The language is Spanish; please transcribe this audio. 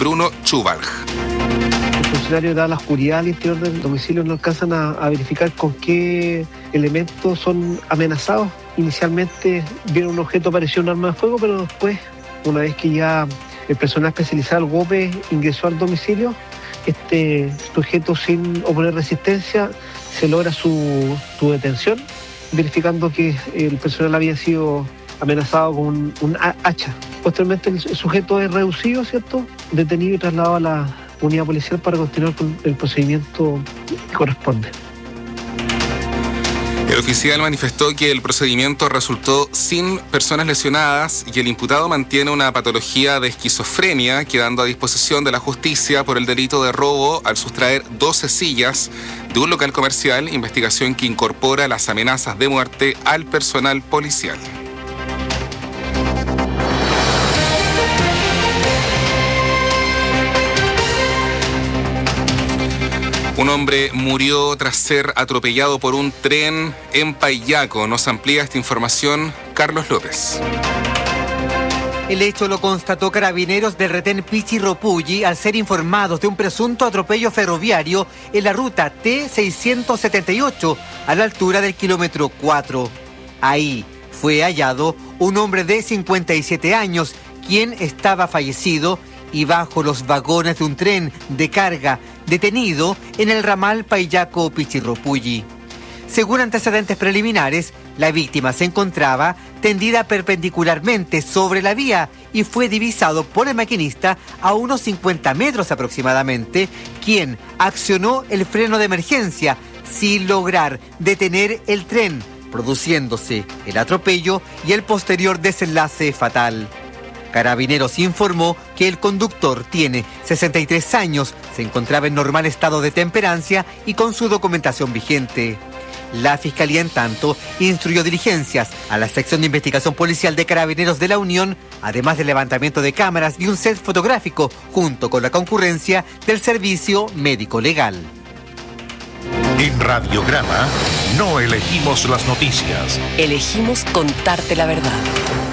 Bruno Chubarg. Los funcionarios, dada la oscuridad al interior del domicilio, no alcanzan a verificar con qué elementos son amenazados. Inicialmente vieron un objeto parecido a un arma de fuego, pero después, una vez que ya el personal especializado, el GOPE, ingresó al domicilio, este sujeto, sin oponer resistencia, se logra su detención, verificando que el personal había sido amenazado con un hacha. Posteriormente el sujeto es reducido, ¿cierto?, detenido y trasladado a la unidad policial para continuar con el procedimiento que corresponde. El oficial manifestó que el procedimiento resultó sin personas lesionadas y el imputado mantiene una patología de esquizofrenia, quedando a disposición de la justicia por el delito de robo al sustraer 12 sillas de un local comercial, investigación que incorpora las amenazas de muerte al personal policial. Un hombre murió tras ser atropellado por un tren en Paillaco. Nos amplía esta información Carlos López. El hecho lo constató Carabineros del retén Pichirropulli al ser informados de un presunto atropello ferroviario en la ruta T678 a la altura del kilómetro 4. Ahí fue hallado un hombre de 57 años, quien estaba fallecido y bajo los vagones de un tren de carga detenido en el ramal Paillaco-Pichirropulli. Según antecedentes preliminares, la víctima se encontraba tendida perpendicularmente sobre la vía y fue divisado por el maquinista a unos 50 metros aproximadamente, quien accionó el freno de emergencia sin lograr detener el tren, produciéndose el atropello y el posterior desenlace fatal. Carabineros informó que el conductor tiene 63 años, se encontraba en normal estado de temperancia y con su documentación vigente. La Fiscalía, en tanto, instruyó diligencias a la Sección de Investigación Policial de Carabineros de la Unión, además del levantamiento de cámaras y un set fotográfico, junto con la concurrencia del Servicio Médico Legal. En Radiograma no elegimos las noticias. Elegimos contarte la verdad.